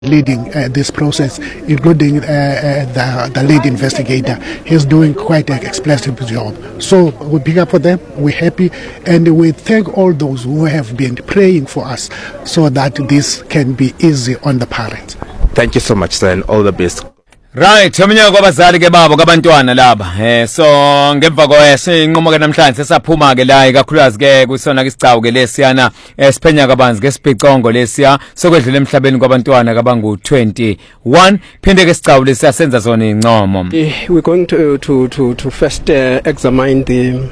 leading this process, including the lead investigator. He's doing quite an expressive job. So we pick up for them, we're happy, and we thank all those who have been praying for us so that this can be easy on the parents. Thank you so much, sir, and all the best. Right, ominyaka kwabazali ke babo kabantwana laba. So ngemva kwese inqumo ke namhlanje sesaphuma ke la ikakhulukazi ke kusona ke isicabo ke lesiyana siphenya kabanzi ke sibhicongo lesiya sokwedlula emhlabeni kwabantwana kabangu 21 phinde ke isicabo lesiya senza zona incomo. We're going to first examine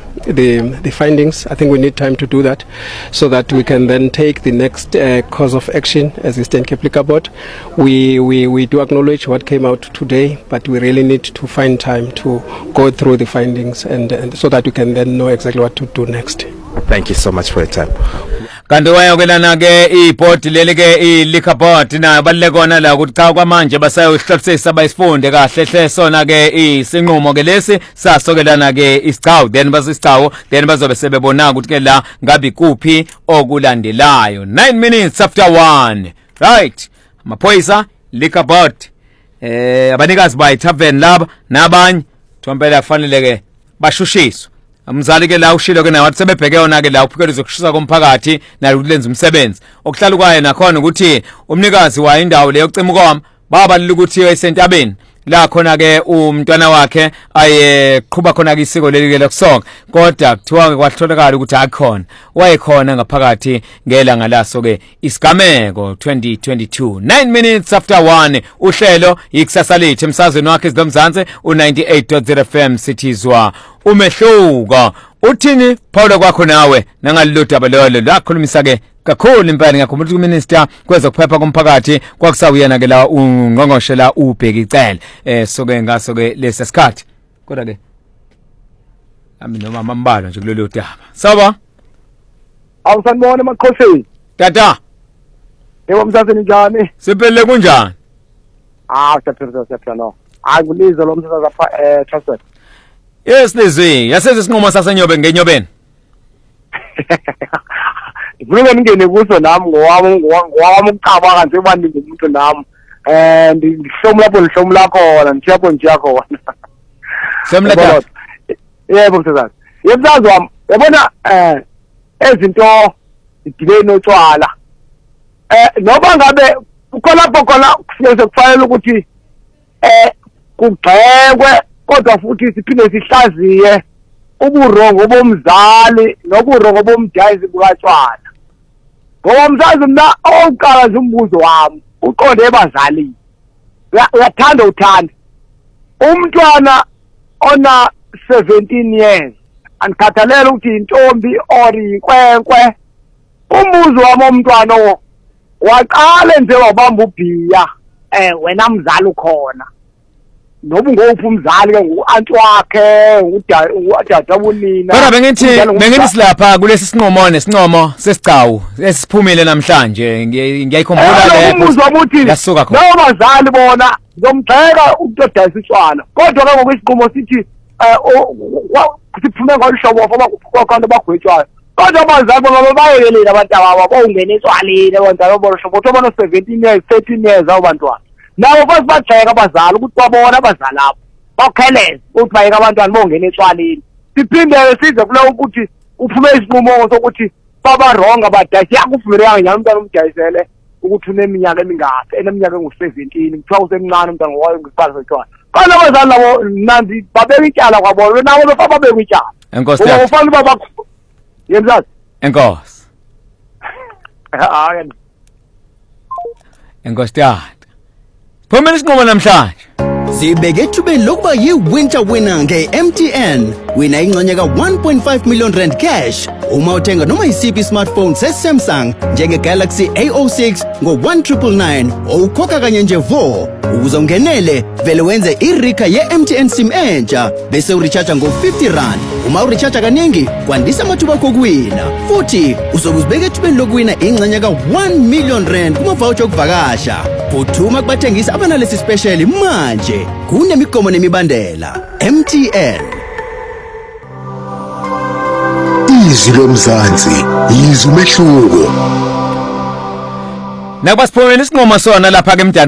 the findings. I think we need time to do that so that we can then take the next course of action as Eastern Cape Liquor Board. We do acknowledge what came out today, but we really need to find time to go through the findings and so that we can then know exactly what to do next. Thank you so much for your time. Kanti wayokelana ke iboard leli ke iLiquor Board na balekona la ukuthi cha kwamanje basayohlalisisa bayisifunde kahle hle sona ke isinqumo ke lesi sasokelana ke isicawu then basisicawu then bazobe sebebona ukuthi ke la ngabe kuphi okulandelayo. 9 minutes after 1. Right, amaphoyisa Liquor Board abanikazi bayi tavern laba nabanye thompela kufanele ke bashushiswe. Umzali ke la ushilo ke na wathi sebebheke yona ke la uphikela zokushisa komphakathi na ukulenza umsebenzi okuhlala kwaye nakhona ukuthi umnikazi wa indawo leyo cima kwami babalula ukuthi esentabeni la khona ke umntwana wakhe ayeqhubha khona ke isiko leli ke lokusoka kodwa kuthiwa kwatholakala ukuthi akukhona wayekhona ngaphakathi ngelanga laso ke isigameko 2022. 9 minutes after 1 uhlelo ikusasa lethu emsazweni wakhe izilomzansi u98.0 FM sithizwa umehluko. Uthini Paulo kwakho nawe nangalilodaba lolo lakhulumisa ke kakhulu impela ngakhumbula ukuthi minister kwezokuphepha komphakathi kwakusawuyena ke la ungqongqoshe la ubheka icele so ke ngaso ke lesi sikhathi kodwa ke ami noma mambalo nje kulolu daba saba awusanibona emakhosini tata yebo msazeni njani siphelele kunjani siyaphila no akulizo lo msakazi apha transfer. Yes lezwi yasenze isinqumo sasenyobe ngenyobeni Ngifuna ngingene kuso nami ngowami ukucaba kanje baningi umuntu nami ndihlomula lapho nihlomula khona nithiyapho nje khona semleta yebo msakazi yemsazi wami yabona ezinto idile notshwala noba ngabe ukhona kufanele kufanele ukuthi kugxekwe kodwa futhi siphinde sihlaziye uburongo bomzali noburongo bomdayisi bukatshwana. Ngoba msazi mina oqala nje umbuzo wami uqonde ebazalini. Uyathanda uthanda. Umntwana ona 17 years anikhathalela ukuthi intombi or inkwenkwe. Umbuzo wami omntwana waqale nje wabamba ubhiya wena mzali ukhona. Nobu ngophi umzali ke ngu-anti wakhe udada wonina kodwa bengithi silapha kulesi sinqomo sesicawu esiphumile namhlanje ngiyayikhumbula leyo yasuka khona no bazali bona ngomgxeka ukudayisa isitshwala kodwa ke ngokwesinqumo sithi siphume ngolhlobo kwabantu abagwetshwayo kodwa abazali bona bayelela abantu ababo bawungena eswaleni abantu bolhlobo bona 17 years 13 years abantwana nawo basibajeka abazali ukuthi babona abazali lapho bakheleze ukuthi bayeka abantwana bongena etshwaleni siphinde size kule ukuthi uphume isinqumo sokuthi baba wrong abadayisi yakuvumeleka njalo umntwana umdayisele ukuthi uneminyaka emingaphi eneminyaka engu17 kuthiwa usemncane umntwana ngowayo ngesiphala setshwala kana abazali labo nandi babeka ityala kwabona nabo bafaba babeka ityala enkosi ufanele baba yemzazi enkosi enkosi phumela isinqumo namhlanje Sibeke ethubeni lokuba yi-winter winner nge-MTN. Wina ingxenye ka-1.5 million rand cash uma uthenga noma yisiphi smartphone se-Samsung njenge-Galaxy A06 ngo-1,999 ukhokha kanye nje vo. Ukuze ungenele vele wenze irika ye-MTN sim entsha bese urecharge ngo-50 rand. Uma urecharge kaningi kwandisa amathuba akho kuwina. Futhi uzokuzibeka ethubeni lokuwina ingxenye ka-1 million rand kuma-voucher okuvakasha. Phuthuma kubathengisa abanalesi special manje. Kunemigomo nemibandela. MTN. Izwi lomzansi, izwi umehluko. nakuba siphumele isinqumo sona lapha ke